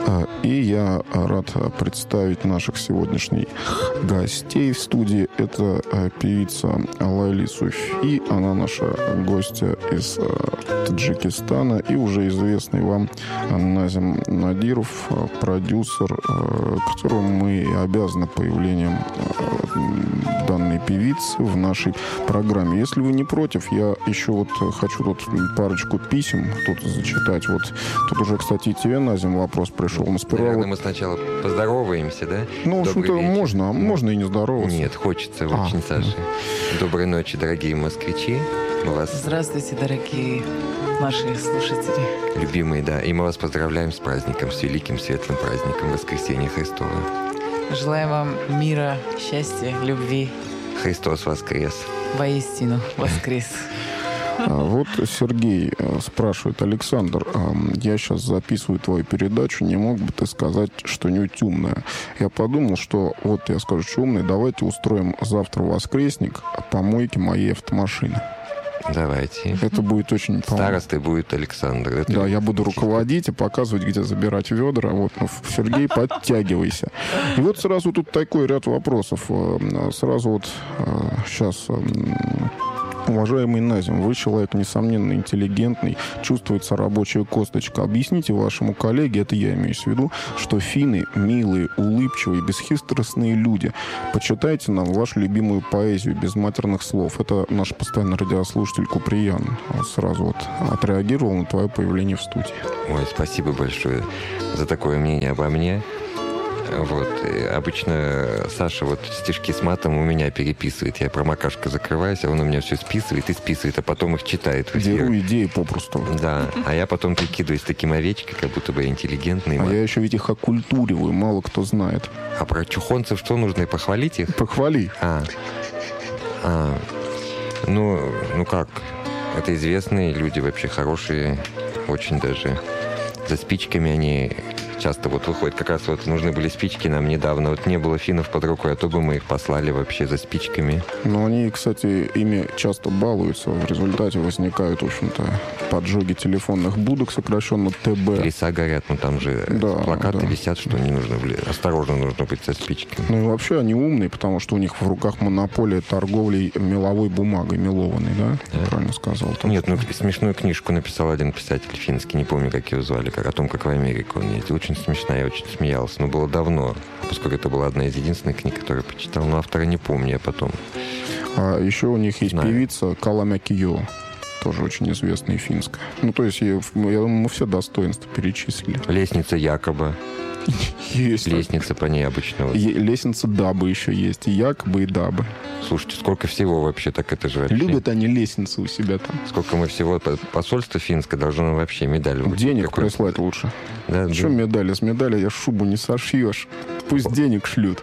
И я рад представить наших сегодняшних гостей в студии. Это певица Лайли Суфи. Она наша гостья из Таджикистана. И уже известный вам Назим Надиров, продюсер, которому мы обязаны появлением данной певицы в нашей программе. Если вы не против, я еще вот хочу тут парочку писем тут зачитать. Вот тут уже, кстати, и тебе, Назим, вопрос пришел. Но сперва наверное, мы сначала поздороваемся, да? Ну, в общем-то, можно и не здороваться. Нет, хочется очень, Саша. Доброй ночи, дорогие москвичи. Мы вас... Здравствуйте, дорогие наши слушатели. Любимые, да. И мы вас поздравляем с праздником, с великим светлым праздником Воскресения Христова. Желаем вам мира, счастья, любви. Христос воскрес. Воистину воскрес. Вот Сергей спрашивает: Александр, я сейчас записываю твою передачу, не мог бы ты сказать что-нибудь умное? Я подумал, что вот я скажу, что умное, давайте устроим завтра воскресник помойки моей автомашины. Давайте. Это будет очень... Старостой будет Александр. Да, я буду руководить и показывать, где забирать ведра. Вот, Сергей, подтягивайся. И вот сразу тут такой ряд вопросов. Сразу вот сейчас... Уважаемый Назим, вы человек, несомненно, интеллигентный, чувствуется рабочая косточка. Объясните вашему коллеге, это я имею в виду, что финны милые, улыбчивые, бесхитростные люди. Почитайте нам вашу любимую поэзию без матерных слов. Это наш постоянный радиослушатель Куприян. Он сразу вот отреагировал на твое появление в студии. Ой, спасибо большое за такое мнение обо мне. Вот. И обычно Саша вот стишки с матом у меня переписывает. Я промокашкой закрываюсь, а он у меня все списывает и списывает, а потом их читает в эфир. Деру идеи попросту. Да, а я потом прикидываюсь таким овечкой, как будто бы я интеллигентный. А я еще ведь их оккультуриваю, мало кто знает. А про чухонцев что нужно? И похвалить их? Похвали. Ну как? Это известные люди, вообще хорошие, очень даже. За спичками они... Часто вот выходит, как раз вот нужны были спички нам недавно. Вот не было финнов под рукой, а то бы мы их послали вообще за спичками. Но они, кстати, ими часто балуются. В результате возникают, в общем-то, поджоги телефонных будок, сокращенно ТБ. Леса горят, ну там же плакаты висят, что не нужно, осторожно нужно быть со спичками. Ну и вообще они умные, потому что у них в руках монополия торговли меловой бумагой, мелованной, да? Правильно сказал? Нет, ну смешную книжку написал один писатель финский, не помню, как его звали, о том, как в Америку он ездил. Очень смешная, я очень смеялся. Но было давно, поскольку это была одна из единственных книг, которую я почитал. Но автора не помню, я потом... А еще у них есть певица Каламе Кио, тоже очень известная финская. Ну, то есть, я думаю, мы все достоинства перечислили. Лестница Якоба. Есть. Лестница по ней обычно. Лестница Дабы еще есть. И Якобы, и Дабы. Слушайте, сколько всего вообще, так это же вообще... Любят они лестницы у себя там. Сколько мы всего... Посольство финское должно вообще медаль... Денег прислать лучше. Да, что медали? С медали я шубу не сошьешь. Пусть денег шлют.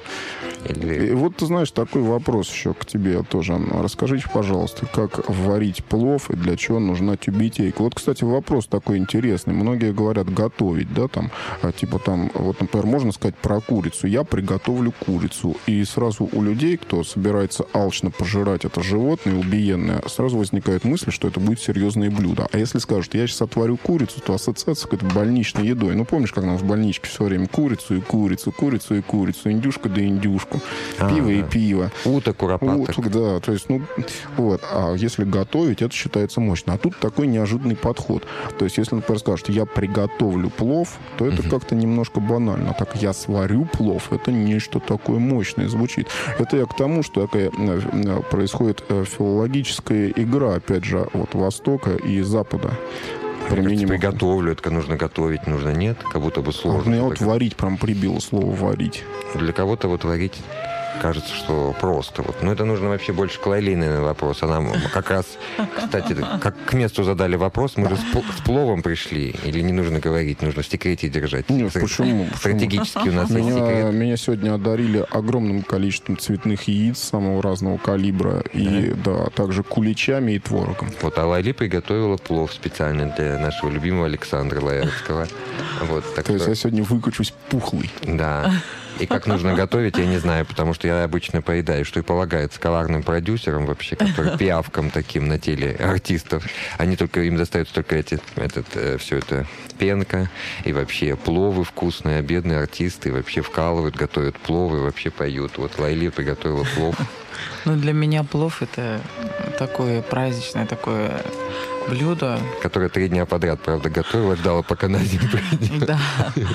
И вот, ты знаешь, такой вопрос еще к тебе тоже. Расскажите, пожалуйста, как варить плов и для чего нужна тюбетейка? Вот, кстати, вопрос такой интересный. Многие говорят готовить, да, там, типа там, вот, например, можно сказать про курицу. Я приготовлю курицу. И сразу у людей, кто собирается алчно пожирать это животное убиенное, сразу возникает мысль, что это будет серьезное блюдо. А если скажут, я сейчас отварю курицу, то ассоциация к этой больничной едой. Ну, помнишь, как нам в больничке все время курицу и курицу, курицу и курицу, индюшка да индюшку. Пиво и пиво. Уток, куропаток. Уток, да. То есть, ну, вот. А если готовить, это считается мощно. А тут такой неожиданный подход. То есть, если, например, скажут, я приготовлю плов, то это как-то немножко банально. А так, я сварю плов, это нечто такое мощное звучит. Это я к тому, что такая происходит филологическая игра, опять же, вот Востока и Запада. Приготовлю, это нужно готовить, нужно нет, как будто бы сложно. Меня вот варить прям прибило слово «варить». Для кого-то вот варить кажется, что просто. Вот. Но это нужно вообще больше к Лайле на вопрос. Она как раз, кстати, как к месту задали вопрос, мы же с пловом пришли. Или не нужно говорить, нужно в секрете держать? Нет, почему? Стратегически у нас есть секрет. Меня сегодня одарили огромным количеством цветных яиц самого разного калибра. И, да, также куличами и творогом. Вот, а Лайли приготовила плов специально для нашего любимого Александра Лаевского. Вот, то есть я сегодня выкачусь пухлый. Да. И как нужно готовить, я не знаю, потому что я обычно поедаю, что и полагается коварным продюсерам вообще, которые пиявкам таким на теле артистов. Они только, им достаются только все это пенка, и вообще пловы вкусные, а бедные артисты вообще вкалывают, готовят пловы, вообще поют. Вот Лайли приготовила плов. Ну, для меня плов — это такое праздничное, такое блюдо. Которое 3 дня подряд, правда, готовила, ждала, пока на зиму придет. Да.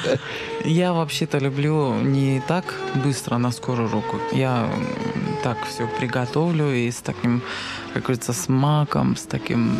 Я вообще-то люблю не так быстро, на скорую руку. Я так все приготовлю и с таким, как говорится, смаком, с таким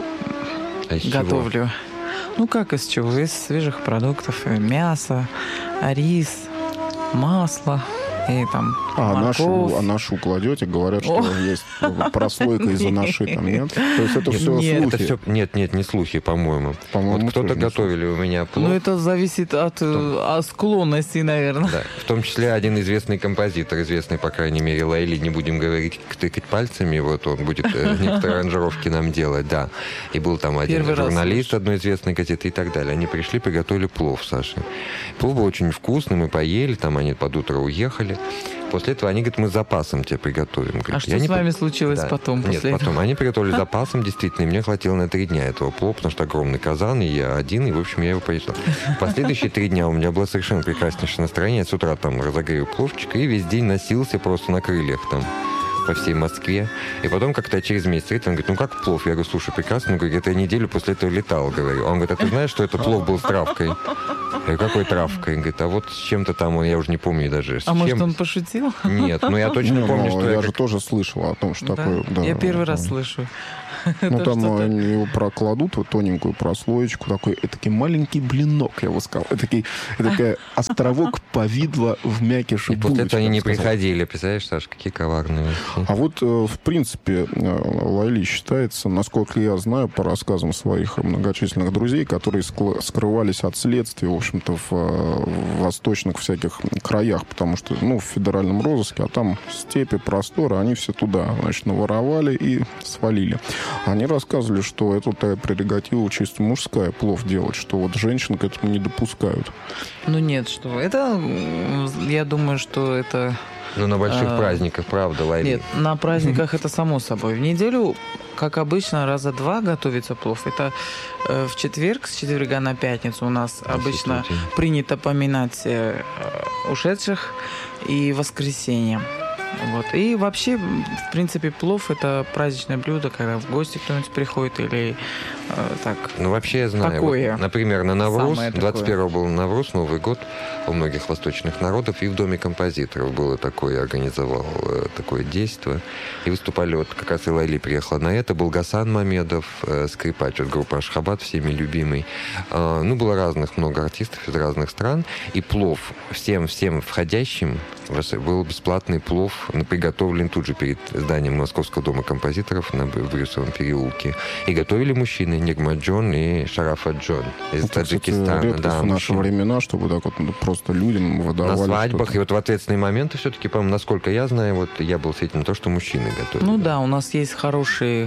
готовлю. Ну, как из чего? Из свежих продуктов. Мясо, рис, масло. И там анашу кладете, говорят, что есть прослойка из анаши, там нет? То есть это все слухи? Нет, не слухи, по-моему. Вот кто-то готовили у меня плов. Ну, это зависит от склонности, наверное. Да, в том числе один известный композитор, известный, по крайней мере, Лайли, не будем говорить, тыкать пальцами, вот он будет некоторые аранжировки нам делать, да. И был там один журналист одной известной газеты и так далее. Они пришли, приготовили плов, Саша. Плов был очень вкусный, мы поели, там они под утро уехали. После этого они говорят, мы с запасом тебе приготовим. Говорит, что с вами случилось потом? Нет, потом они приготовили запасом, действительно, и мне хватило на 3 дня этого плова, потому что огромный казан, и я один, и, в общем, я его поел. Последующие 3 дня у меня было совершенно прекраснейшее настроение. Я с утра там разогрею пловчик, и весь день носился просто на крыльях там по всей Москве. И потом как-то через месяц он говорит, ну как плов? Я говорю, слушай, прекрасно. Он говорит, я неделю после этого летал, говорю. Он говорит, а ты знаешь, что это плов был с травкой? Я говорю, какой травкой? Он говорит, а вот с чем-то там, я уже не помню даже. А может, он пошутил? Нет, но я точно помню, что я же тоже слышал о том, что такое... Я первый раз слышу. Ну, там его прокладут, вот тоненькую прослоечку, такой маленький блинок, я бы сказал. Такой островок повидла в мякише булочки. И после этого они не приходили, представляешь, Саша, какие коварные. А вот, в принципе, Лайли считается, насколько я знаю, по рассказам своих многочисленных друзей, которые скрывались от следствия, в общем-то, в восточных всяких краях, потому что, в федеральном розыске, а там степи, просторы, они все туда, значит, наворовали и свалили. Они рассказывали, что это прерогатива чисто мужская, плов делать, что вот женщин к этому не допускают. Ну нет, что это, я думаю, что это... Ну, на больших праздниках, правда, Лайли? Нет, на праздниках это само собой. В неделю, как обычно, раза 2 готовится плов. Это в четверг, с четверга на пятницу у нас обычно принято поминать ушедших, и воскресенье. Вот. И вообще, в принципе, плов — это праздничное блюдо, когда в гости кто-нибудь приходит или так. Ну, вообще, я знаю. Такое. Вот, например, на Навруз, 21-го был Навруз, Новый год у многих восточных народов, и в Доме композиторов было такое, я организовал такое действие. И выступали, вот как раз и Лайли приехала на это, был Гасан Мамедов, скрипач от группы Ашхабад, всеми любимый. Ну, было много артистов из разных стран, и плов всем входящим был бесплатный плов, приготовлен тут же перед зданием Московского дома композиторов в Брюсовом переулке. И готовили мужчины Нигмаджон и Шарафаджон из Таджикистана. Редкость в наши времена, чтобы так вот просто людям выдавали. На свадьбах что-то. И вот в ответственные моменты все-таки, по-моему, насколько я знаю, вот я был свидетелем того, что мужчины готовят. Ну да, у нас есть хорошие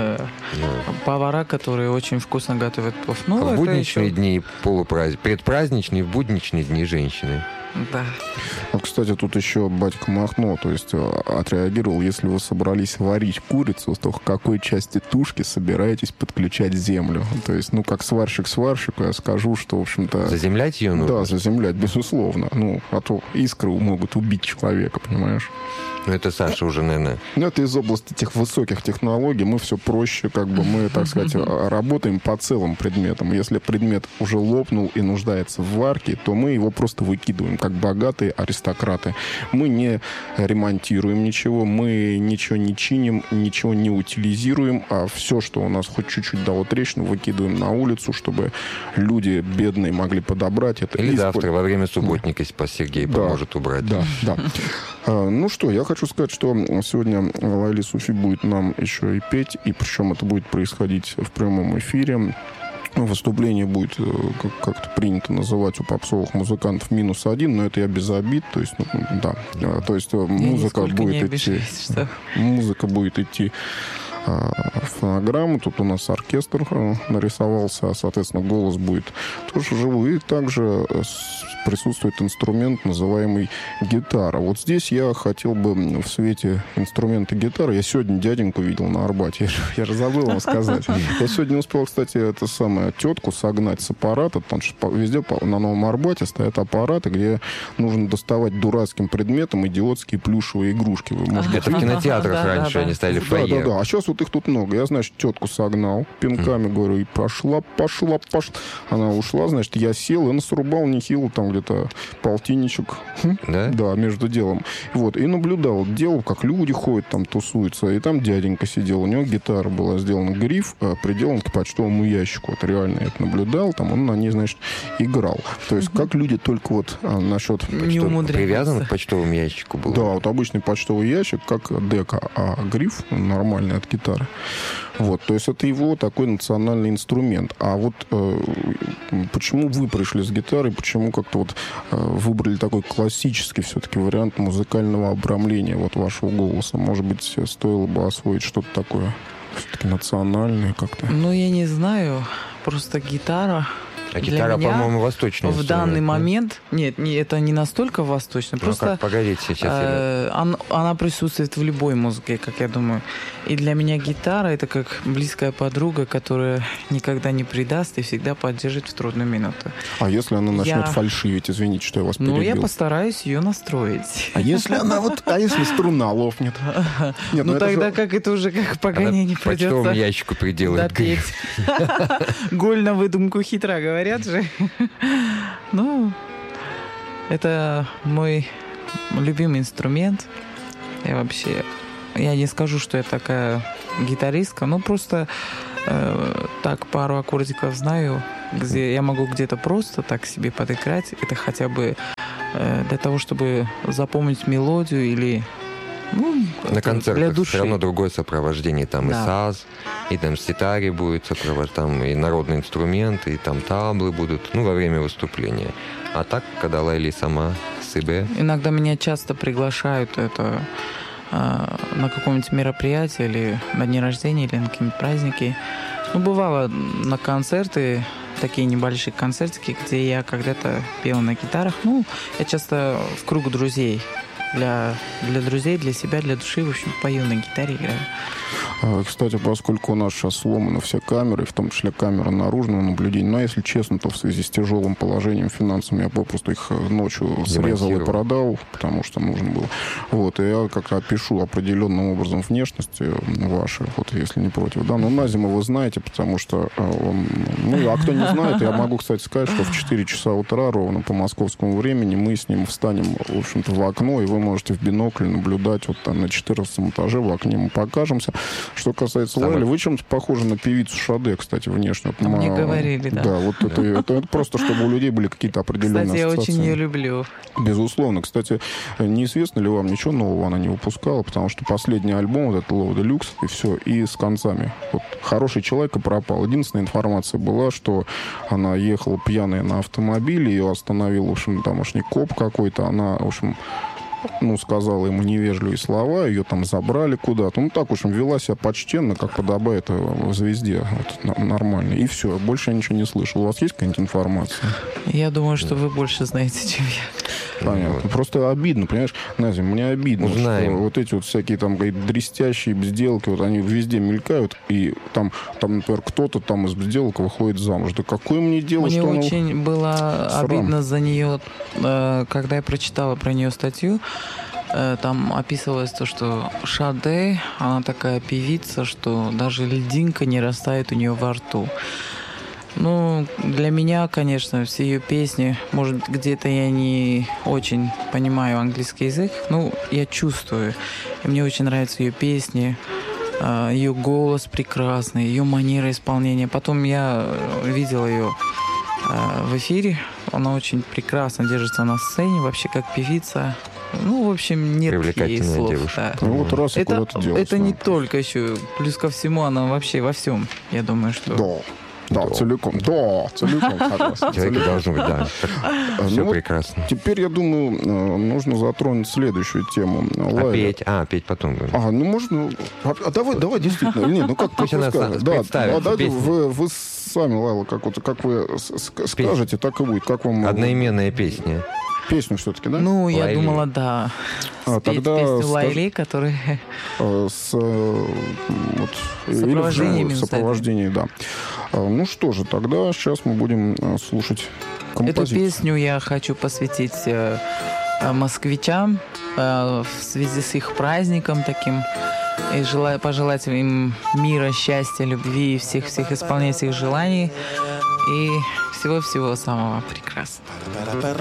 повара, которые очень вкусно готовят плов. Ну, в будничные дни, предпраздничные, в будничные дни женщины. Да. Вот, кстати, тут еще батька Махно, то есть отреагировал, если вы собрались варить курицу, то к какой части тушки собираетесь подключать землю? То есть, как сварщик сварщику, я скажу, что, в общем-то... Заземлять ее нужно? Да, заземлять, безусловно. А то искры могут убить человека, понимаешь? Ну, это Саша уже, наверное... Ну, это из области тех высоких технологий. Мы все проще, мы, так сказать, работаем по целым предметам. Если предмет уже лопнул и нуждается в варке, то мы его просто выкидываем, как богатые аристократы. Мы не ремонтируем ничего, мы ничего не чиним, ничего не утилизируем, а все, что у нас хоть чуть-чуть дало трещину, выкидываем на улицу, чтобы люди бедные могли подобрать это. Или завтра во время субботника, если пас Сергей поможет убрать. Да. Ну что, я хочу сказать, что сегодня Лайли Суфи будет нам еще и петь, и причем это будет происходить в прямом эфире. Выступление будет, как-то принято называть у попсовых музыкантов, -1, но это я без обид, то есть, то есть музыка будет идти фонограммы. Тут у нас оркестр нарисовался, соответственно, голос будет тоже живой. И также присутствует инструмент, называемый гитара. Вот здесь я хотел бы в свете инструмента гитары... Я сегодня дяденьку видел на Арбате. Я же забыл вам сказать. Я сегодня успел, кстати, это самое, тетку согнать с аппарата. Потому что везде на Новом Арбате стоят аппараты, где нужно доставать дурацким предметом идиотские плюшевые игрушки. Вы, может быть, это в кинотеатрах раньше они ставили в фойе. Да. А сейчас вот их тут много. Я, значит, тетку согнал, пинками, говорю, и пошла. Она ушла, значит, я сел и насрубал нехило, там где-то полтинничек. Да? Да, между делом. Вот, и наблюдал. Делал, как люди ходят, там тусуются. И там дяденька сидел. У него гитара была сделана, гриф приделан к почтовому ящику. Вот реально я это наблюдал. Там он на ней, значит, играл. То есть, как люди только вот насчет... Не умудряются. Привязан к почтовому ящику был. Да, вот обычный почтовый ящик, как дека, а гриф нормальный от гитары. Вот, то есть это его такой национальный инструмент. А вот почему вы пришли с гитарой, почему как-то вот выбрали такой классический все-таки вариант музыкального обрамления вот вашего голоса? Может быть, стоило бы освоить что-то такое все-таки национальное как-то? Ну, я не знаю. Просто гитара... А гитара, по-моему, восточная. В данный момент... Нет, это не настолько восточно. Просто как, погодите, сейчас она присутствует в любой музыке, как я думаю. И для меня гитара — это как близкая подруга, которая никогда не предаст и всегда поддержит в трудную минуту. А если она начнет фальшивить? Извините, что я вас перебил. Ну, я постараюсь ее настроить. А если она вот... А если струна лопнет? Нет, ну тогда как это уже как Паганини придется... Почтовому ящику приделать. Допеть. Голь на выдумку хитра, говорят же. Ну, это мой любимый инструмент. Я не скажу, что я такая гитаристка, но просто так пару аккордиков знаю, где я могу где-то просто так себе подыграть. Это хотя бы для того, чтобы запомнить мелодию или... Ну, на концертах все равно другое сопровождение. Там и саз, и там ситари будет сопровождать, там и народные инструменты, и там таблы будут, ну, во время выступления. А так, когда Лайли сама себе. Иногда меня часто приглашают на каком-нибудь мероприятии или на дни рождения, или на какие-нибудь праздники. Ну, бывало на концерты, такие небольшие концертики, где я когда-то пела на гитарах. Ну, я часто в круг друзей. Для друзей, для себя, для души, в общем, пою на гитаре, играю. Кстати, поскольку у нас сейчас сломаны все камеры, в том числе камера наружного наблюдения, но если честно, то в связи с тяжелым положением финансовым я попросту их ночью срезал и продал, потому что нужно было. Вот, и я как-то опишу определенным образом внешности ваши, вот, если не против. Да, но Назима вы знаете, потому что он... Ну, а кто не знает, я могу, кстати, сказать, что в 4 часа утра ровно по московскому времени мы с ним встанем, в общем-то, в окно, и вы можете в бинокль наблюдать вот там на 14 этаже, в окне мы покажемся. Что касается Лайли, вы чем-то похожи на певицу Шаде, кстати, внешне. Вот мне говорили, да. Да, вот это просто, чтобы у людей были какие-то определенные ассоциации. Кстати, я очень ее люблю. Безусловно. Кстати, неизвестно ли вам, ничего нового она не выпускала, потому что последний альбом, вот этот Love Deluxe, и все, и с концами. Вот хороший человек и пропал. Единственная информация была, что она ехала пьяная на автомобиле, ее остановил, в общем, тамошний коп какой-то, она, в общем... Ну, сказала ему невежливые слова, ее там забрали куда-то. Ну, так, в общем, вела себя почтенно, как подобает звезде. Вот, нормально. И все, больше я ничего не слышал. У вас есть какая-нибудь информация? Я думаю, что вы больше знаете, чем я. Понятно. Просто обидно, понимаешь, Назим, мне обидно, узнаем. Что вот эти вот всякие там дрестящие сделки, вот они везде мелькают, и там, например, кто-то там из сделок выходит замуж. Да какое мне дело, мне что очень было обидно за нее, когда я прочитала про нее статью. Там описывалось то, что Шаде, она такая певица, что даже льдинка не растает у нее во рту. Ну, для меня, конечно, все ее песни, может, где-то я не очень понимаю английский язык, но я чувствую. И мне очень нравятся ее песни, ее голос прекрасный, ее манера исполнения. Потом я видела ее в эфире, она очень прекрасно держится на сцене, вообще как певица. Ну, в общем, нет ей слов. Девушка. Да. Ну, вот раз это не только еще. Плюс ко всему, она вообще во всем, я думаю, что... Да. Да, целиком. Да, целиком согласен. Человек должен быть, да. Все прекрасно. Теперь, я думаю, нужно затронуть следующую тему. Петь потом. Ну можно... Давай действительно. Нет, ну как вы скажете. Вы сами, Лайла, как вы скажете, так и будет. Как вам... Одноименная песня. Песню все-таки, да? Ну, я думала, да. Спеть песню Лайли, которая... С сопровождением, да. Ну что же, тогда сейчас мы будем слушать композицию. Эту песню я хочу посвятить москвичам в связи с их праздником таким. И желаю пожелать им мира, счастья, любви, всех исполнения всех желаний. И всего-всего самого прекрасного.